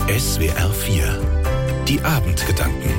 SWR 4. Die Abendgedanken.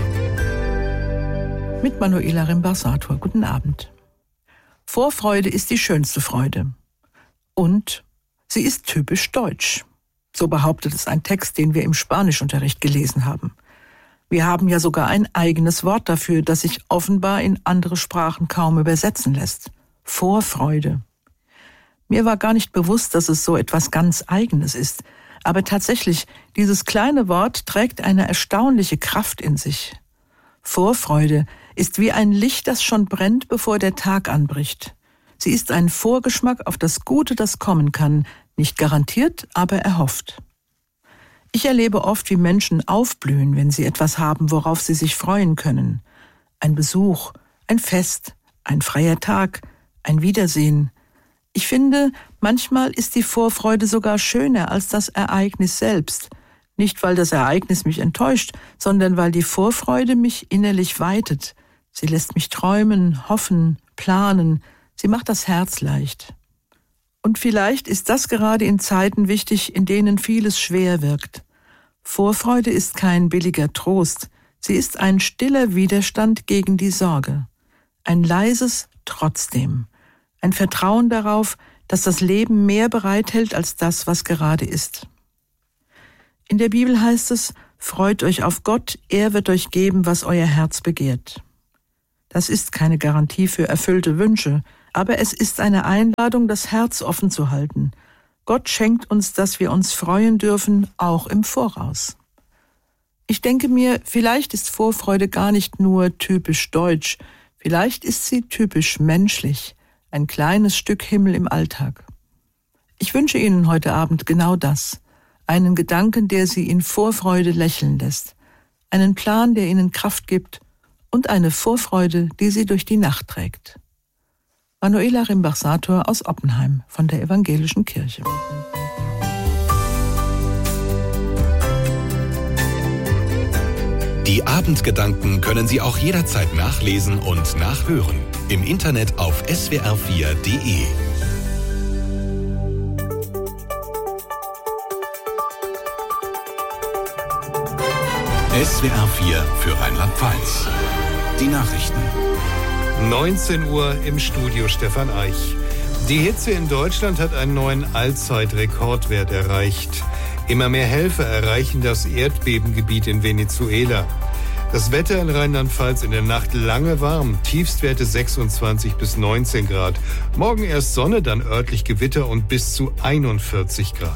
Mit Manuela Rimbach-Sator. Guten Abend. Vorfreude ist die schönste Freude. Und sie ist typisch deutsch. So behauptet es ein Text, den wir im Spanischunterricht gelesen haben. Wir haben ja sogar ein eigenes Wort dafür, das sich offenbar in andere Sprachen kaum übersetzen lässt. Vorfreude. Mir war gar nicht bewusst, dass es so etwas ganz Eigenes ist. Aber tatsächlich, dieses kleine Wort trägt eine erstaunliche Kraft in sich. Vorfreude ist wie ein Licht, das schon brennt, bevor der Tag anbricht. Sie ist ein Vorgeschmack auf das Gute, das kommen kann, nicht garantiert, aber erhofft. Ich erlebe oft, wie Menschen aufblühen, wenn sie etwas haben, worauf sie sich freuen können. Ein Besuch, ein Fest, ein freier Tag, ein Wiedersehen. Ich finde, manchmal ist die Vorfreude sogar schöner als das Ereignis selbst. Nicht, weil das Ereignis mich enttäuscht, sondern weil die Vorfreude mich innerlich weitet. Sie lässt mich träumen, hoffen, planen. Sie macht das Herz leicht. Und vielleicht ist das gerade in Zeiten wichtig, in denen vieles schwer wirkt. Vorfreude ist kein billiger Trost. Sie ist ein stiller Widerstand gegen die Sorge. Ein leises Trotzdem. Ein Vertrauen darauf, dass das Leben mehr bereithält als das, was gerade ist. In der Bibel heißt es, freut euch auf Gott, er wird euch geben, was euer Herz begehrt. Das ist keine Garantie für erfüllte Wünsche, aber es ist eine Einladung, das Herz offen zu halten. Gott schenkt uns, dass wir uns freuen dürfen, auch im Voraus. Ich denke mir, vielleicht ist Vorfreude gar nicht nur typisch deutsch, vielleicht ist sie typisch menschlich, ein kleines Stück Himmel im Alltag. Ich wünsche Ihnen heute Abend genau das, einen Gedanken, der Sie in Vorfreude lächeln lässt, einen Plan, der Ihnen Kraft gibt und eine Vorfreude, die Sie durch die Nacht trägt. Manuela Rimbach-Sator aus Oppenheim von der Evangelischen Kirche. Die Abendgedanken können Sie auch jederzeit nachlesen und nachhören. Im Internet auf swr4.de. SWR 4 für Rheinland-Pfalz. Die Nachrichten. 19 Uhr im Studio Stefan Eich. Die Hitze in Deutschland hat einen neuen Allzeitrekordwert erreicht. Immer mehr Helfer erreichen das Erdbebengebiet in Venezuela. Das Wetter in Rheinland-Pfalz in der Nacht lange warm, Tiefstwerte 26 bis 19 Grad. Morgen erst Sonne, dann örtlich Gewitter und bis zu 41 Grad.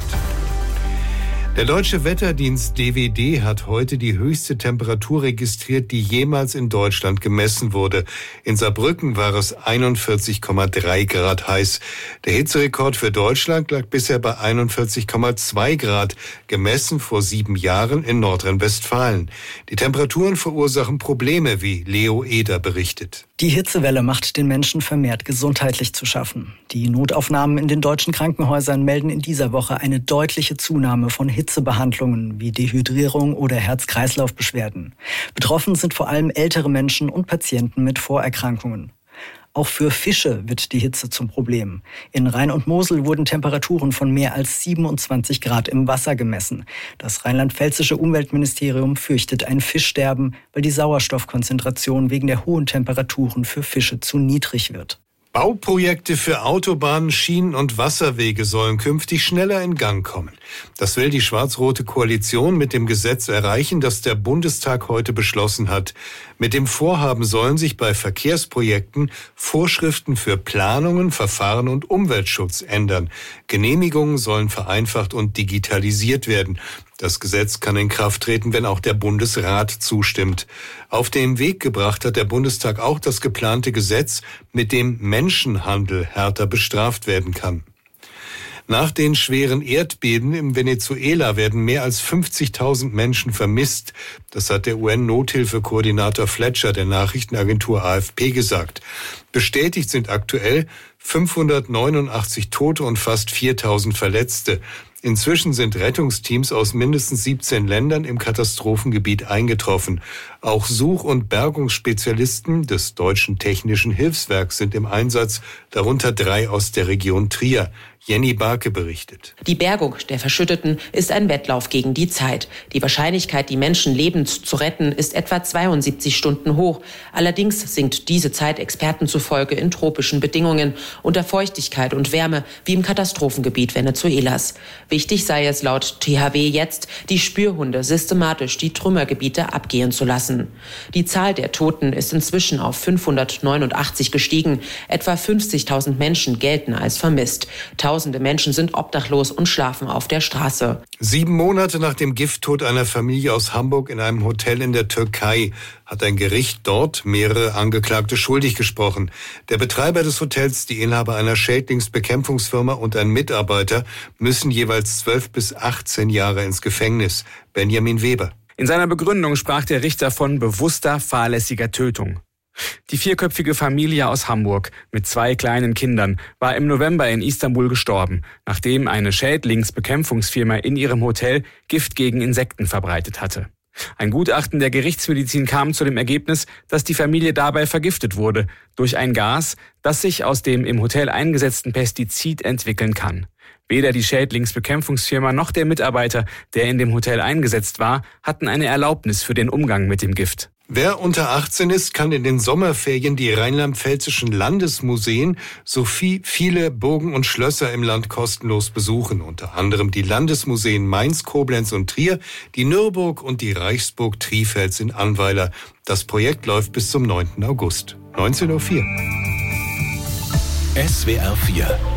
Der deutsche Wetterdienst DWD hat heute die höchste Temperatur registriert, die jemals in Deutschland gemessen wurde. In Saarbrücken war es 41,3 Grad heiß. Der Hitzerekord für Deutschland lag bisher bei 41,2 Grad, gemessen vor 7 Jahren in Nordrhein-Westfalen. Die Temperaturen verursachen Probleme, wie Leo Eder berichtet. Die Hitzewelle macht den Menschen vermehrt gesundheitlich zu schaffen. Die Notaufnahmen in den deutschen Krankenhäusern melden in dieser Woche eine deutliche Zunahme von Hitzebehandlungen wie Dehydrierung oder Herz-Kreislauf-Beschwerden. Betroffen sind vor allem ältere Menschen und Patienten mit Vorerkrankungen. Auch für Fische wird die Hitze zum Problem. In Rhein und Mosel wurden Temperaturen von mehr als 27 Grad im Wasser gemessen. Das rheinland-pfälzische Umweltministerium fürchtet ein Fischsterben, weil die Sauerstoffkonzentration wegen der hohen Temperaturen für Fische zu niedrig wird. Bauprojekte für Autobahnen, Schienen und Wasserwege sollen künftig schneller in Gang kommen. Das will die schwarz-rote Koalition mit dem Gesetz erreichen, das der Bundestag heute beschlossen hat. Mit dem Vorhaben sollen sich bei Verkehrsprojekten Vorschriften für Planungen, Verfahren und Umweltschutz ändern. Genehmigungen sollen vereinfacht und digitalisiert werden. Das Gesetz kann in Kraft treten, wenn auch der Bundesrat zustimmt. Auf den Weg gebracht hat der Bundestag auch das geplante Gesetz, mit dem Menschenhandel härter bestraft werden kann. Nach den schweren Erdbeben in Venezuela werden mehr als 50.000 Menschen vermisst. Das hat der UN-Nothilfekoordinator Fletcher der Nachrichtenagentur AFP gesagt. Bestätigt sind aktuell 589 Tote und fast 4.000 Verletzte. Inzwischen sind Rettungsteams aus mindestens 17 Ländern im Katastrophengebiet eingetroffen. Auch Such- und Bergungsspezialisten des Deutschen Technischen Hilfswerks sind im Einsatz, darunter 3 aus der Region Trier. Jenny Barke berichtet. Die Bergung der Verschütteten ist ein Wettlauf gegen die Zeit. Die Wahrscheinlichkeit, die Menschen lebend zu retten, ist etwa 72 Stunden hoch. Allerdings sinkt diese Zeit Experten zufolge in tropischen Bedingungen unter Feuchtigkeit und Wärme, wie im Katastrophengebiet Venezuelas. Wichtig sei es laut THW jetzt, die Spürhunde systematisch die Trümmergebiete abgehen zu lassen. Die Zahl der Toten ist inzwischen auf 589 gestiegen. Etwa 50.000 Menschen gelten als vermisst. Tausende Menschen sind obdachlos und schlafen auf der Straße. 7 Monate nach dem Gifttod einer Familie aus Hamburg in einem Hotel in der Türkei hat ein Gericht dort mehrere Angeklagte schuldig gesprochen. Der Betreiber des Hotels, die Inhaber einer Schädlingsbekämpfungsfirma und ein Mitarbeiter müssen jeweils 12 bis 18 Jahre ins Gefängnis. Benjamin Weber. In seiner Begründung sprach der Richter von bewusster, fahrlässiger Tötung. Die 4-köpfige Familie aus Hamburg mit 2 kleinen Kindern war im November in Istanbul gestorben, nachdem eine Schädlingsbekämpfungsfirma in ihrem Hotel Gift gegen Insekten verbreitet hatte. Ein Gutachten der Gerichtsmedizin kam zu dem Ergebnis, dass die Familie dabei vergiftet wurde durch ein Gas, das sich aus dem im Hotel eingesetzten Pestizid entwickeln kann. Weder die Schädlingsbekämpfungsfirma noch der Mitarbeiter, der in dem Hotel eingesetzt war, hatten eine Erlaubnis für den Umgang mit dem Gift. Wer unter 18 ist, kann in den Sommerferien die rheinland-pfälzischen Landesmuseen sowie viele Burgen und Schlösser im Land kostenlos besuchen. Unter anderem die Landesmuseen Mainz, Koblenz und Trier, die Nürburg und die Reichsburg Trifels in Annweiler. Das Projekt läuft bis zum 9. August. 19:04 Uhr. SWR 4